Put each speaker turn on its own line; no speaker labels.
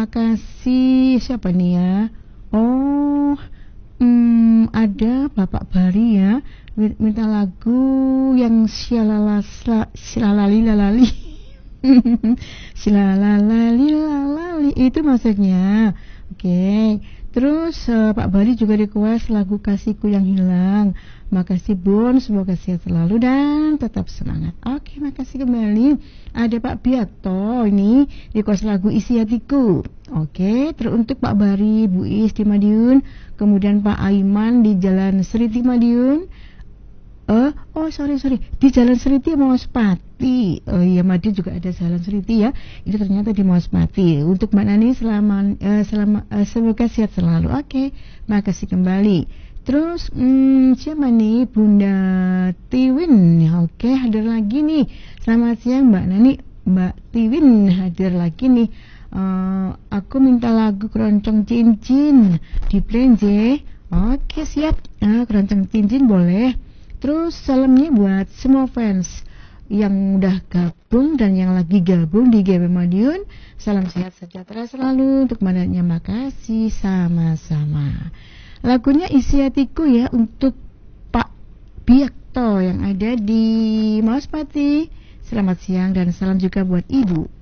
makasih. Siapa nih ya? Oh, ada Bapak Bari ya, minta lagu yang silalalali lalali. Silalalali lalali itu maksudnya. Oke. Terus Pak Bari juga request lagu Kasihku Yang Hilang. Makasih Bun, semoga sehat selalu dan tetap semangat. Oke, makasih kembali. Ada Pak Biato ini request lagu Isi Hatiku. Oke, teruntuk Pak Bari, Bu Is di Madiun, kemudian Pak Aiman di Jalan Seriti Madiun. Sorry di Jalan Seriti Maospati. Oh iya, Madiun juga ada Jalan Seriti ya. Itu ternyata di Maospati. Untuk Mbak Nani semoga sehat selalu. Oke, makasih kembali. Terus siapa nih? Bunda Tiwin. Oke, hadir lagi nih. Selamat siang Mbak Nani. Mbak Tiwin hadir lagi nih. Aku minta lagu Keroncong Cincin di Plenje. Oke, siap. Keroncong Cincin boleh. Terus salamnya buat semua fans yang udah gabung dan yang lagi gabung di GB Madiun. Salam sehat sejahtera selalu untuk mandatnya. Makasih, sama-sama. Lagunya Isi Hatiku ya untuk Pak Biakto yang ada di Maospati. Selamat siang dan salam juga buat Ibu.